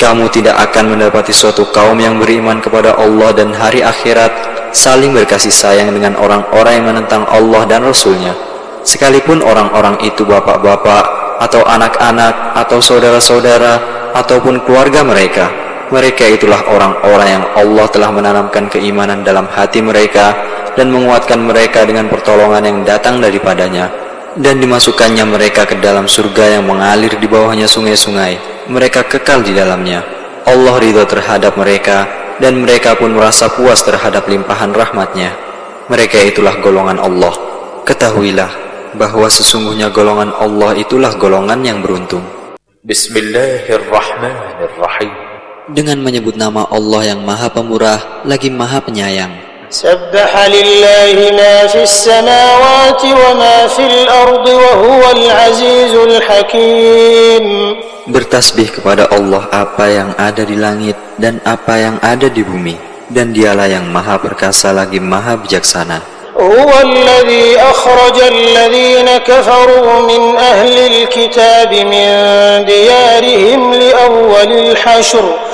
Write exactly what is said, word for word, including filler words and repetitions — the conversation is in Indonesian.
kamu tidak akan mendapati suatu kaum yang beriman kepada Allah dan hari akhirat saling berkasih sayang dengan orang-orang yang menentang Allah dan Rasul-Nya, sekalipun orang-orang itu bapak-bapak atau anak-anak atau saudara-saudara ataupun keluarga mereka. Mereka itulah orang-orang yang Allah telah menanamkan keimanan dalam hati mereka dan menguatkan mereka dengan pertolongan yang datang daripadanya, dan dimasukkannya mereka ke dalam surga yang mengalir di bawahnya sungai-sungai. Mereka kekal di dalamnya. Allah ridha terhadap mereka, dan mereka pun merasa puas terhadap limpahan rahmatnya. Mereka itulah golongan Allah. Ketahuilah bahwa sesungguhnya golongan Allah itulah golongan yang beruntung. Bismillahirrahmanirrahim. Dengan menyebut nama Allah yang Maha Pemurah lagi Maha Penyayang. Sabbaha lillahi ma fis samawati wa ma fil ardi wa huwal azizul hakim. Bertasbih kepada Allah apa yang ada di langit dan apa yang ada di bumi, dan Dialah yang Maha Perkasa lagi Maha Bijaksana. Huwa alladhi akhraja alladhina kafaru min ahli alkitab min diyarihim li awwalil hashr